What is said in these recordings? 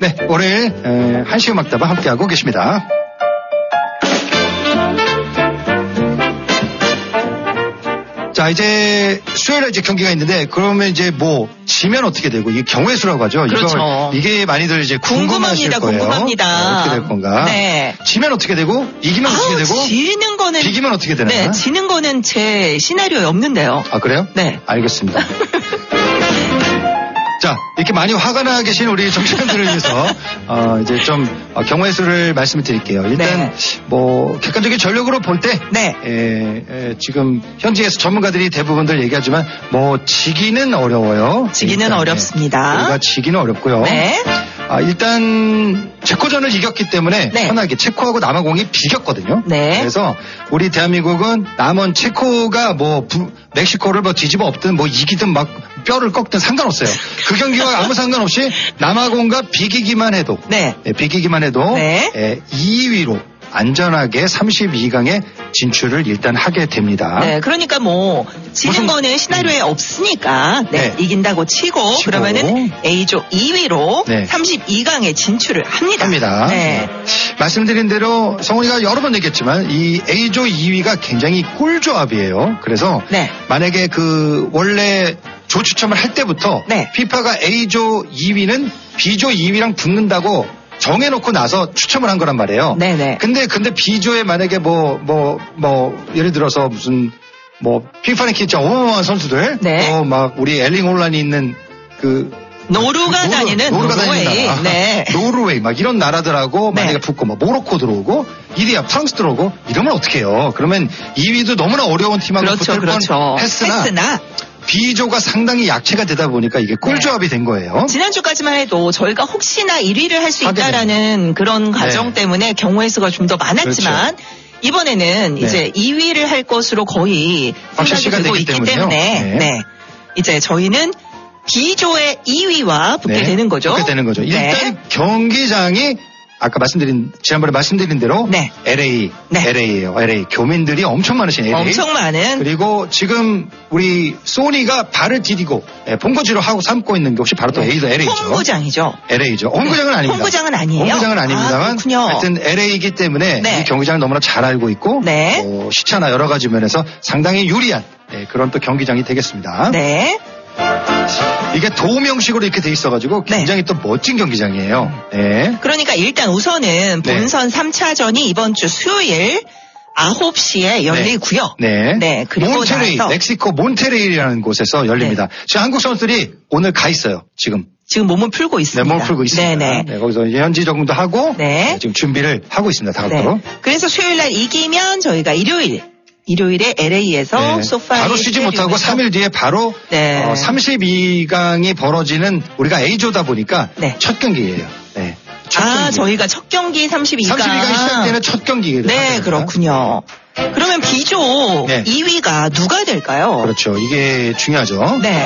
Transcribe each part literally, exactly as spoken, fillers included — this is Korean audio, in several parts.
네, 월요일 에, 한시 음악다방 함께하고 계십니다. 자, 이제 수요일에 이제 경기가 있는데 그러면 이제 뭐 지면 어떻게 되고 이게 경우의 수라고 하죠. 그렇죠. 이거, 이게 많이들 이제 궁금하실 궁금합니다. 거예요. 궁금합니다. 네, 어떻게 될 건가? 네. 지면 어떻게 되고 이기면 아우, 어떻게 되고 지는 거는 비기면 어떻게 되나? 네, 지는 거는 제 시나리오에 없는데요. 아, 그래요? 네. 알겠습니다. 자, 이렇게 많이 화가 나 계신 우리 정치인들을 위해서 어, 이제 좀 어, 경우의 수를 말씀을 드릴게요. 일단 네. 뭐 객관적인 전력으로 볼 때 네. 에, 에, 지금 현지에서 전문가들이 대부분들 얘기하지만 뭐 지기는 어려워요. 지기는 일단, 어렵습니다. 네, 우리가 지기는 어렵고요. 네. 아, 일단 체코전을 이겼기 때문에 네. 편하게 체코하고 남아공이 비겼거든요. 네. 그래서 우리 대한민국은 남은 체코가 뭐 부, 멕시코를 뭐 뒤집어 엎든 뭐 이기든 막 뼈를 꺾든 상관없어요. 그 경기와 아무 상관없이 남아공과 비기기만 해도 네. 네, 비기기만 해도 네. 에, 이 위로 안전하게 삼십이 강에 진출을 일단 하게 됩니다. 네, 그러니까 뭐 지는 무슨- 거는 시나리오에 없으니까 네, 네. 이긴다고 치고, 치고. 그러면은 A조 이 위로 네. 삼십이 강에 진출을 합니다. 합니다. 네. 말씀드린 대로 성훈이가 여러 번 얘기했지만 이 A조 이 위가 굉장히 꿀조합이에요. 그래서 네. 만약에 그 원래 조 추첨을 할 때부터 네. 피파가 A조 이 위는 B조 이 위랑 붙는다고 정해놓고 나서 추첨을 한 거란 말이에요. 네네. 근데 근데 B조에 만약에 뭐 뭐 뭐 예를 들어서 무슨 뭐 피파 랭킹 진짜 어마어마한 선수들, 네. 또 막 우리 엘링 홀란이 있는 그 노루가 노르- 다니는 노르가 노르웨이. 다니는 나라. 네. 노르웨이 막 이런 나라들하고 네. 만약에 붙고 뭐 모로코 들어오고 이리야 프랑스 들어오고 이러면 어떻게 해요? 그러면 이 위도 너무나 어려운 팀하고 그렇죠, 붙을 그렇죠. 뻔 했으나, 했으나 B조가 상당히 약체가 되다 보니까 이게 꿀조합이 된 거예요. 지난주까지만 해도 저희가 혹시나 일 위를 할 수 하게 있다라는 그런 가정 네. 때문에 경우의 수가 좀 더 많았지만 이번에는 네. 이제 이 위를 할 것으로 거의 생각이 확실시가 들고 되기 있기 때문에요. 때문에 네. 네. 이제 저희는 B조의 이 위와 붙게 네. 되는 거죠. 붙게 되는 거죠. 네. 일단 경기장이 아까 말씀드린 지난번에 말씀드린 대로 네. 엘에이, 네. 엘에이예요. 엘에이 교민들이 엄청 많으신 엘에이. 엄청 많은 그리고 지금 우리 소니가 발을 디디고 예, 본거지로 하고 삼고 있는 게 혹시 바로 또 네. A도 엘에이죠. 홈구장이죠. 엘에이죠. 홈구장은 아닙니다. 홈구장은 아니에요? 홈구장은 아닙니다만 아, 그렇군요. 하여튼 엘에이이기 때문에 네. 이 경기장을 너무나 잘 알고 있고 네. 어, 시차나 여러 가지 면에서 상당히 유리한 예, 그런 또 경기장이 되겠습니다. 네. 이게 도움형식으로 이렇게 돼 있어가지고 네. 굉장히 또 멋진 경기장이에요. 네. 그러니까 일단 우선은 네. 본선 삼 차전이 이번 주 수요일 아홉 시에 열리고요. 네. 네, 그리고 몬테레이, 나서 멕시코 몬테레이라는 곳에서 열립니다. 지금 한국 선수들이 오늘 가 있어요. 지금. 지금 몸을 풀고 네, 있습니다. 몸을 풀고 있습니다. 네네. 네, 거기서 이제 현지 적응도 하고 네. 네, 지금 준비를 하고 있습니다. 다음으로. 네. 그래서 수요일 날 이기면 저희가 일요일, 일요일에 엘에이에서 네. 소파에 바로 쉬지 못하고 삼 일 뒤에 바로 네. 어, 삼십이 강이 벌어지는 우리가 A조다 보니까 네. 첫 경기예요. 네. 첫 아, 경기. 저희가 첫 경기 삼십이 강. 삼십이 강 시작되는 첫 경기예요. 네, 그렇군요. 그러면 B조 네. 이 위가 누가 될까요? 그렇죠. 이게 중요하죠. 네.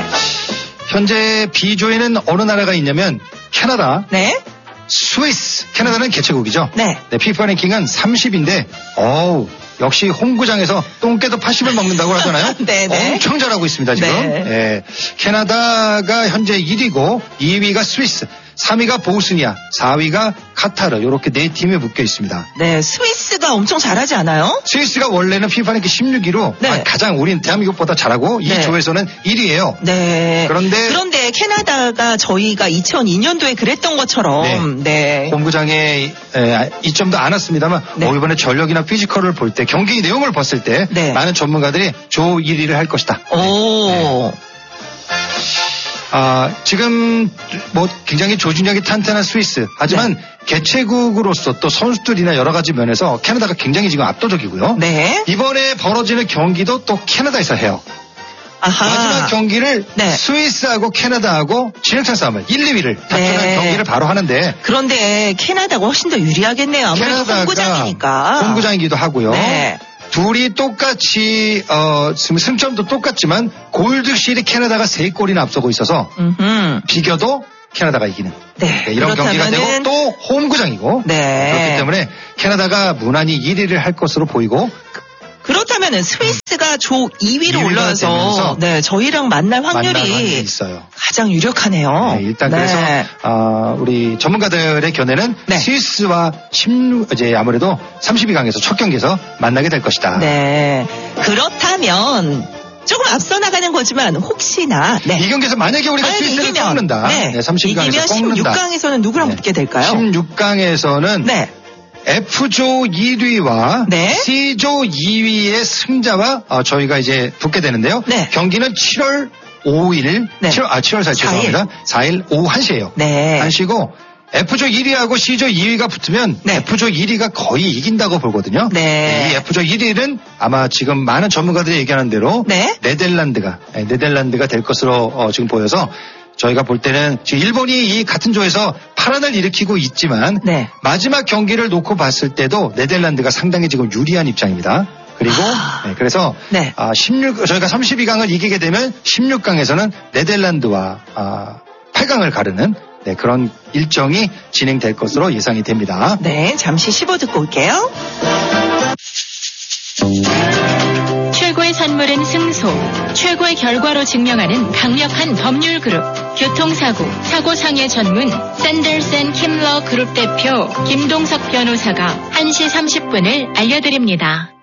현재 B조에는 어느 나라가 있냐면 캐나다, 네. 스위스, 캐나다는 개최국이죠. 네. 네, 피파 랭킹은 삼십인데, 어우, 역시 홈구장에서 똥개도 팔십을 먹는다고 하잖아요. 네네. 엄청 잘하고 있습니다, 지금. 네. 예, 캐나다가 현재 일 위고, 이 위가 스위스, 삼 위가 보스니아, 사 위가 카타르, 이렇게 네 팀이 묶여 있습니다. 네, 스위스가 엄청 잘하지 않아요? 스위스가 원래는 피파 랭킹 십육 위로 네. 아, 가장 우린 대한민국보다 잘하고 이 네. 조에서는 일 위예요. 네. 그런데 그런데 캐나다가 저희가 이천이 년도에 그랬던 것처럼 네. 홈구장에 에, 이점도 안 왔습니다만 네. 어, 이번에 전력이나 피지컬을 볼 때 경기 내용을 봤을 때 네. 많은 전문가들이 조 일 위를 할 것이다. 오. 아, 지금 뭐 굉장히 조직력이 탄탄한 스위스. 하지만 네. 개최국으로서 또 선수들이나 여러 가지 면에서 캐나다가 굉장히 지금 압도적이고요. 네. 이번에 벌어지는 경기도 또 캐나다에서 해요. 아하. 마지막 경기를 네. 스위스하고 캐나다하고 진흙탕 싸움을 일, 이 위를 다투는 네. 경기를 바로 하는데 그런데 캐나다가 훨씬 더 유리하겠네요. 아무래도 캐나다가 홈구장이니까. 홈구장이기도 하고요. 네. 둘이 똑같이 어, 지금 승점도 똑같지만 골드실이 캐나다가 세 골이나 앞서고 있어서 음흠. 비겨도 캐나다가 이기는 네. 네, 이런 경기가 되고 그렇다면은- 또 홈구장이고 네. 그렇기 때문에 캐나다가 무난히 일 위를 할 것으로 보이고 그, 그렇다면은 스위스가 조 이 위로 이 위가 올라와서 되면서 네, 저희랑 만날 확률이 만날 확률이 있어요. 가장 유력하네요. 네, 일단 네. 그래서 어, 우리 전문가들의 견해는 네. 스위스와 십육 이제 아무래도 삼십이 강에서 첫 경기에서 만나게 될 것이다. 네. 그렇다면 조금 앞서 나가는 거지만 혹시나 네. 이 경기에서 만약에 우리가 만약에 스위스를 이기면, 꺾는다. 네. 네, 삼십이 강에서 이기면 꺾는다. 십육 강에서는 누구랑 네. 붙게 될까요? 십육 강에서는 네. F조 일 위와 네. C조 이 위의 승자와 어, 저희가 이제 붙게 되는데요. 네. 경기는 칠월 오일, 네. 칠월, 아, 칠월 사일 죄송합니다. 사일 오후 한 시예요. 네. 한 시고 F조 일 위하고 C조 이 위가 붙으면 네. F조 일 위가 거의 이긴다고 보거든요. 네. 이 F조 일 위는 아마 지금 많은 전문가들이 얘기하는 대로 네. 네덜란드가 네, 네덜란드가 될 것으로 어, 지금 보여서 저희가 볼 때는 지금 일본이 이 같은 조에서 파란을 일으키고 있지만 네. 마지막 경기를 놓고 봤을 때도 네덜란드가 상당히 지금 유리한 입장입니다. 그리고 아. 네, 그래서 네. 아, 십육 저희가 삼십이 강을 이기게 되면 십육 강에서는 네덜란드와 아, 팔 강을 가르는 네, 그런 일정이 진행될 것으로 예상이 됩니다. 네, 잠시 십오 듣고 올게요. 최고의 선물은 승소, 최고의 결과로 증명하는 강력한 법률 그룹, 교통사고, 사고상해 전문, 샌들슨 킴러 그룹 대표 김동석 변호사가 한 시 삼십 분을 알려드립니다.